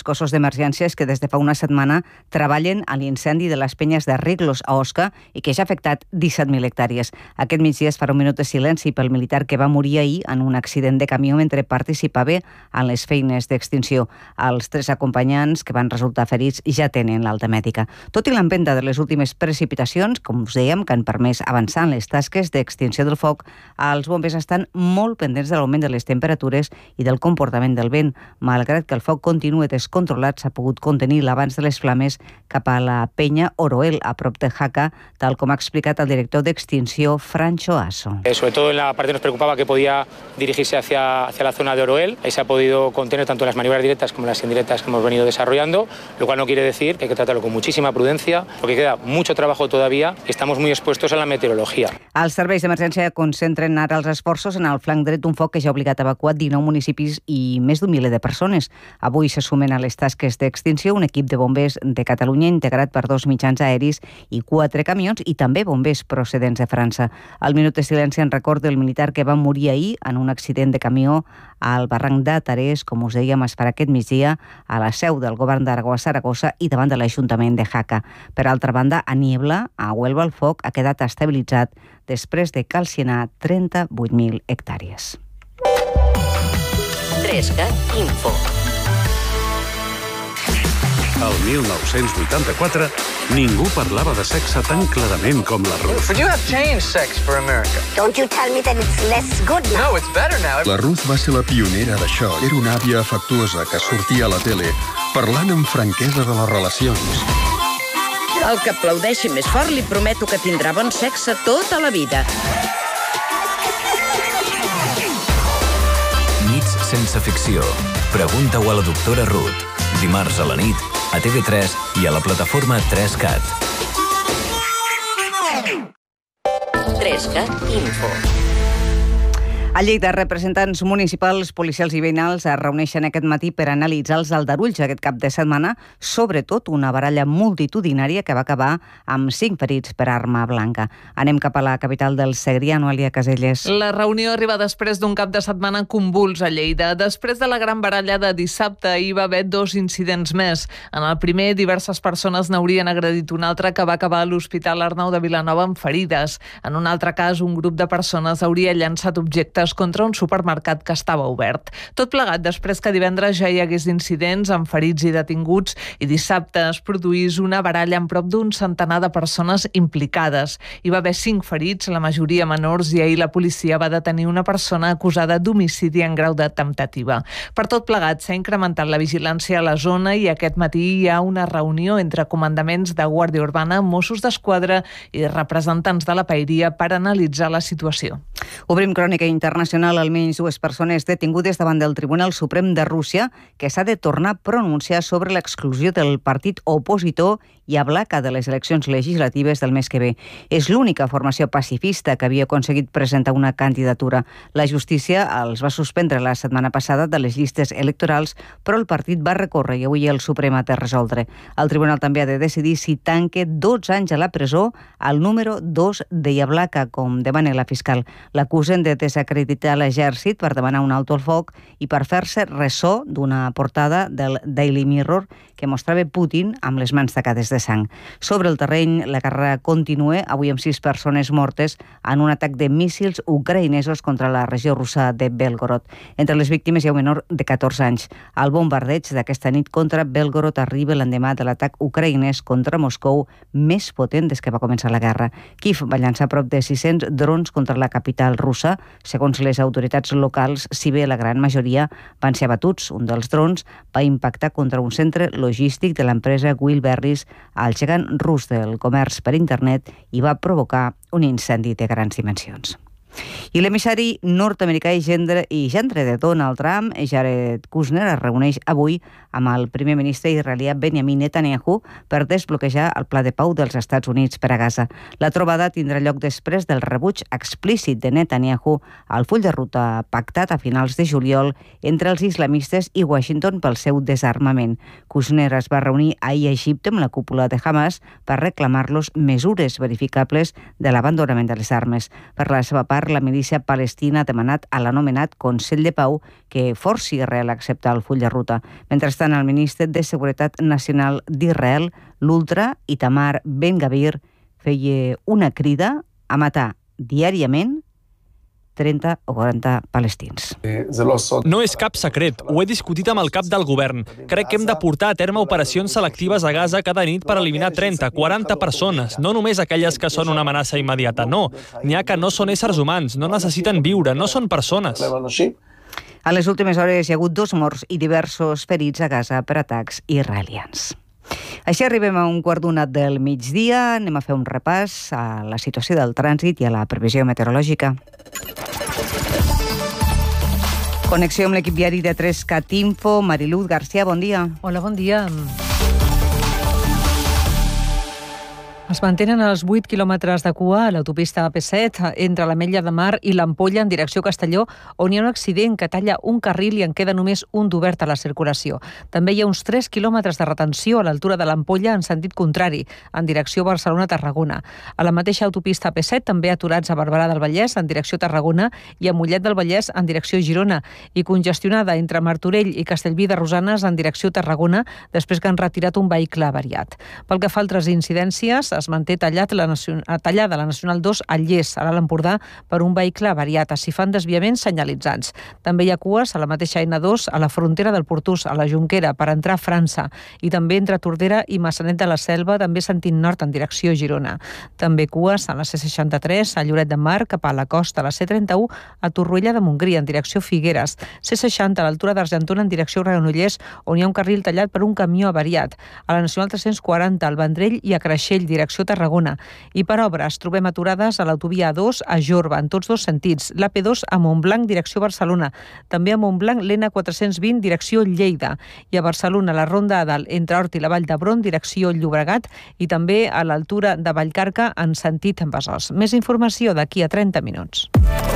cossos d'emergències que des de fa una setmana treballen a l'incendi de les penyes de Riglos a Osca i que ja ha afectat 17.000 hectàrees. Aquest migdia es farà un minut de silenci pel militar que va morir ahir en un accident de camió mentre participava en les feines d'extinció. Els 3 acompanyants que van resultar ferits ja tenen l'alta mèdica. Tot i l'empenta de les últimes precipitacions, com us dèiem, que han permès avançar en les tasques d'extinció del foc, els bombers estan molt pendents de l'augment de les temperatures i del comportament del vent. Malgrat que el foc continua descontrolat, s'ha pogut contenir l'abans de les flames cap a la penya Oroel, a prop de Jaca, tal com ha explicat el director d'extinció, Francho Aso. Sobre todo en la parte nos preocupaba que podía dirigirse hacia la zona de Oroel. Ahí se ha podido contener tanto las maniobras directas como las indirectas que hemos venido desarrollando, lo cual no quiere decir que hay que tratarlo con muchísima prudencia, porque queda mucho trabajo todavía y estamos muy expuestos a la meteorología. Els serveis d'emergència concentren ara els esforços en el flanc dret d'un foc que ja ha obligat a evacuar 19 municipis i més d'un miler de persones. Avui se sumen a les tasques d'extinció un equip de bombers de Catalunya integrat per 2 mitjans aeris i 4 camions i també bombers procedents de França. El minut de silenci en record del militar que va morir ahir en un accident de camió al barranc de Tarés, com us dèiem, es farà aquest migdia a la seu del govern d'Aragó a Saragossa i davant de l'Ajuntament de Jaca. Per altra banda, a Niebla, a Huelva, el foc ha quedat estabilitzat després de calcinar 38.000 hectàrees. 3CAT Info. El 1984, ningú parlava de sexe tan clarament com la Ruth. But you have changed sex for America. Don't you tell me that it's less good now. No, it's better now. La Ruth va ser la pionera d'això. Era una àvia afectuosa que sortia a la tele parlant amb franquesa de les relacions. El que aplaudeixi més fort li prometo que tindrà bon sexe tota la vida. Nits sense ficció. Pregunta-ho a la doctora Ruth. Dimarts a la nit, a TV3 i a la plataforma 3CAT. 3CAT Info. A Lleida, representants municipals, policials i veïnals es reuneixen aquest matí per analitzar els aldarulls aquest cap de setmana, sobretot una baralla multitudinària que va acabar amb 5 ferits per arma blanca. Anem cap a la capital del Segrià, Noelia Caselles. La reunió arriba després d'un cap de setmana convuls a Lleida. Després de la gran baralla de dissabte, hi va haver 2 incidents més. En el primer, diverses persones n'haurien agredit un altre que va acabar a l'Hospital Arnau de Vilanova amb ferides. En un altre cas, un grup de persones hauria llançat objectes contra un supermercat que estava obert. Tot plegat després que divendres ja hi hagués incidents amb ferits i detinguts i dissabte es produís una baralla amb prop d'un centenar de persones implicades. Hi va haver 5 ferits, la majoria menors, i ahir la policia va detenir una persona acusada d'homicidi en grau de temptativa. Per tot plegat s'ha incrementat la vigilància a la zona i aquest matí hi ha una reunió entre comandaments de Guàrdia Urbana, Mossos d'Esquadra i representants de la Paeria per analitzar la situació. Obrim crònica internacional. Almenys 2 persones detingudes davant del Tribunal Suprem de Rússia que s'ha de tornar a pronunciar sobre l'exclusió del partit opositor i Yablaka de les eleccions legislatives del mes que ve. És l'única formació pacifista que havia aconseguit presentar una candidatura. La justícia els va suspendre la setmana passada de les llistes electorals, però el partit va recórrer i avui el Suprem ha de resoldre. El tribunal també ha de decidir si tanca 12 anys a la presó al número 2 de Yablaka, com demana la fiscal. L'acusen de desacreditar l'exèrcit per demanar un alto al foc i per fer-se ressò d'una portada del Daily Mirror que mostrava Putin amb les mans tacades de sang. Sobre el terreny, la guerra continua, avui amb 6 persones mortes en un atac de míssils ucraïnesos contra la regió russa de Belgorod. Entre les víctimes hi ha un menor de 14 anys. El bombardeig d'aquesta nit contra Belgorod arriba l'endemà de l'atac ucraïnès contra Moscou més potent des que va començar la guerra. Kiev va llançar prop de 600 drons contra la capital russa. Segons les autoritats locals, si bé la gran majoria van ser abatuts, un dels drons va impactar contra un centre logístic de l'empresa Wheelberries, el gegant rus del comerç per internet, i va provocar un incendi de grans dimensions. I l'emissari nord-americà i gendre de Donald Trump, Jared Kushner, es reuneix avui amb el primer ministre israelià Benjamin Netanyahu per desbloquejar el pla de pau dels Estats Units per a Gaza. La trobada tindrà lloc després del rebuig explícit de Netanyahu al full de ruta pactat a finals de juliol entre els islamistes i Washington pel seu desarmament. Kushner es va reunir ahir a Egipte amb la cúpula de Hamas per reclamar-los mesures verificables de l'abandonament de les armes. Per la seva part, part, la milícia palestina ha demanat a l'anomenat Consell de Pau que forci Israel a acceptar el full de ruta. Mentrestant, el ministre de Seguretat Nacional d'Israel, l'ultra Itamar Ben-Gavir, feia una crida a matar diàriament 30 o 40 palestins. No és cap secret, ho he discutit amb el cap del govern. Crec que hem de portar a terme operacions selectives a Gaza cada nit per eliminar 30, 40 persones, no només aquelles que són una amenaça immediata, no. N'hi ha que no són éssers humans, no necessiten viure, no són persones. A les últimes hores hi ha hagut 2 morts i diversos ferits a Gaza per atacs israelians. Així arribem a 1:15 del migdia. Anem a fer un repàs a la situació del trànsit i a la previsió meteorològica. Connexió amb l'equip diari de 3CAT Info. Mariluz García, bon dia. Hola, bon dia. Es mantenen els 8 quilòmetres de cua a l'autopista AP7 entre l'Ametlla de Mar i l'Ampolla en direcció Castelló, on hi ha un accident que talla un carril i en queda només un d'obert a la circulació. També hi ha uns 3 quilòmetres de retenció a l'altura de l'Ampolla en sentit contrari, en direcció Barcelona-Tarragona. A la mateixa autopista AP7 també aturats a Barberà del Vallès en direcció Tarragona i a Mollet del Vallès en direcció Girona i congestionada entre Martorell i Castellví de Rosanes en direcció Tarragona després que han retirat un vehicle avariat. Pel que fa a altres incidències, es manté tallada la Nacional 2 a Lles, a l'Alt Empordà, per un vehicle avariat. S'hi fan desviaments senyalitzats. També hi ha cues a la mateixa N2 a la frontera del Portús, a la Jonquera, per entrar a França, i també entre Tordera i Maçanet de la Selva, també sentint nord en direcció Girona. També cues a la C63, a Lloret de Mar, cap a la costa, a la C31, a Torroella de Montgrí, en direcció Figueres, C60 a l'altura d'Argentona en direcció Granollers, on hi ha un carril tallat per un camió avariat. A la Nacional 340, al Vendrell i a Creixell, direcció Tarragona. I per obres trobem aturades a l'autovia A2 a Jorba, en tots dos sentits. L'AP2 a Montblanc, direcció Barcelona. També a Montblanc, l'N420, direcció Lleida. I a Barcelona, la Ronda a Dalt, entre Hort i la Vall d'Hebron, direcció Llobregat. I també a l'altura de Vallcarca, en sentit Besòs. Més informació d'aquí a 30 minuts.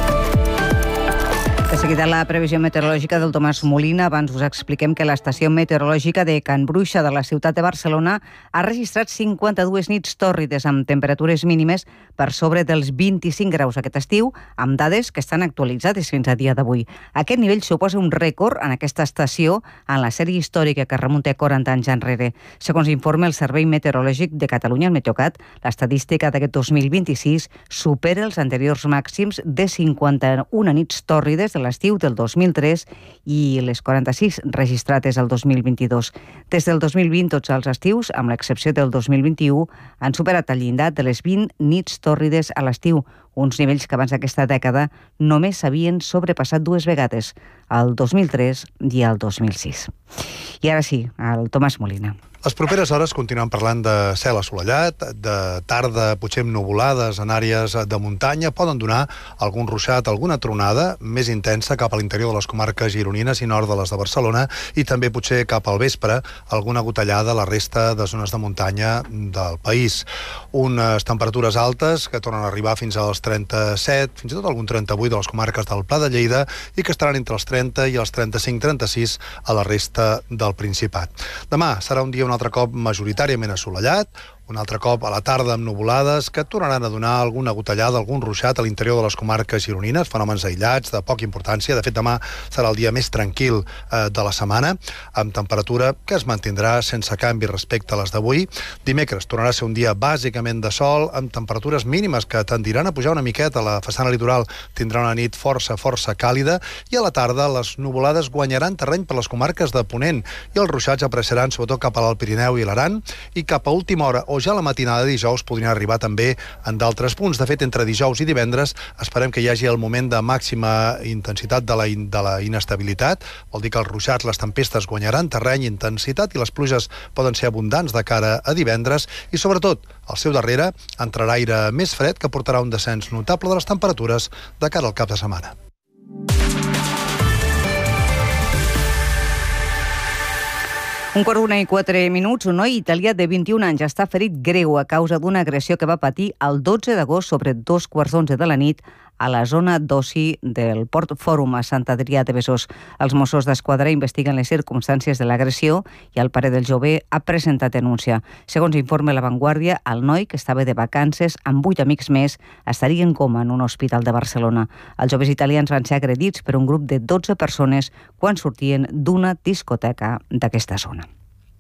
De seguida la previsió meteorològica del Tomàs Molina. Abans us expliquem que l'estació meteorològica de Can Bruixa de la ciutat de Barcelona ha registrat 52 nits tòrrides amb temperatures mínimes per sobre dels 25 graus aquest estiu, amb dades que estan actualitzades fins a dia d'avui. Aquest nivell suposa un rècord en aquesta estació en la sèrie històrica que remunta a 40 anys enrere. Segons informa el Servei Meteorològic de Catalunya, el Meteocat, l'estadística d'aquest 2026 supera els anteriors màxims de 51 nits tòrrides de l'estiu del 2003 i les 46 registrades el 2022. Des del 2020, tots els estius, amb l'excepció del 2021, han superat el llindar de les 20 nits tòrrides a l'estiu, uns nivells que abans d'aquesta dècada només s'havien sobrepassat 2 vegades, el 2003 i el 2006. I ara sí, el Tomàs Molina. Les properes hores continuem parlant de cel assolellat, de tarda potser amb nuvolades en àrees de muntanya, poden donar algun ruixat, alguna tronada més intensa cap a l'interior de les comarques gironines i nord de les de Barcelona i també potser cap al vespre alguna gotellada a la resta de zones de muntanya del país. Unes temperatures altes que tornen a arribar fins als 37, fins i tot algun 38 de les comarques del Pla de Lleida i que estaran entre els 30 i els 35-36 a la resta del Principat. Demà serà un dia un altre cop majoritàriament assolellat, un altre cop a la tarda amb nuvolades que tornaran a donar alguna gotellada, algun ruixat a l'interior de les comarques gironines, fenòmens aïllats de poca importància. De fet, demà serà el dia més tranquil de la setmana, amb temperatura que es mantindrà sense canvi respecte a les d'avui. Dimecres tornarà a ser un dia bàsicament de sol, amb temperatures mínimes que tendiran a pujar una miqueta. La façana litoral tindrà una nit força càlida i a la tarda les nuvolades guanyaran terreny per les comarques de Ponent i els ruixats apareixeran sobretot cap a l'Alt Pirineu i l'Aran i cap a última hora o ja la matinada de dijous podrien arribar també en d'altres punts. De fet, entre dijous i divendres esperem que hi hagi el moment de màxima intensitat de la inestabilitat. Vol dir que els ruixats, les tempestes guanyaran terreny, intensitat i les pluges poden ser abundants de cara a divendres i, sobretot, al seu darrere entrarà aire més fred que portarà un descens notable de les temperatures de cara al cap de setmana. Un quart d'una i 4 minuts, un noi italià de 21 anys està ferit greu a causa d'una agressió que va patir el 12 d'agost sobre 2:15 de la nit a la zona d'oci del Port Fòrum a Sant Adrià de Besòs. Els Mossos d'Esquadra investiguen les circumstàncies de l'agressió i el pare del jove ha presentat denúncia. Segons informa La Vanguardia, el noi, que estava de vacances amb 8 amics més, estaria en coma en un hospital de Barcelona. Els joves italians van ser agredits per un grup de 12 persones quan sortien d'una discoteca d'aquesta zona.